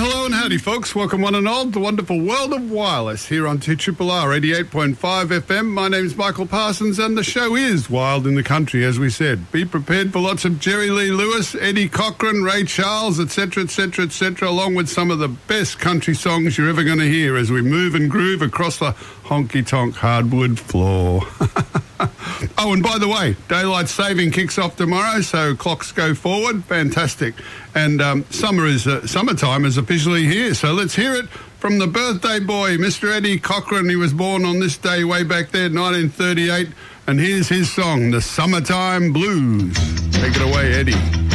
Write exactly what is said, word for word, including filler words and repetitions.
hello and howdy, folks. Welcome one and all to the wonderful world of wireless here on two R R R eighty-eight point five F M. My name's Michael Parsons and the show is Wild in the Country, as we said. Be prepared for lots of Jerry Lee Lewis, Eddie Cochran, Ray Charles, et cetera, et cetera, et cetera, along with some of the best country songs you're ever going to hear as we move and groove across the honky-tonk hardwood floor. Oh, and by the way, daylight saving kicks off tomorrow, so clocks go forward. Fantastic. And um, summer is uh, summertime is officially here, so let's hear it from the birthday boy, Mister Eddie Cochran. He was born on this day way back there, nineteen thirty-eight, and here's his song, The Summertime Blues. Take it away, Eddie.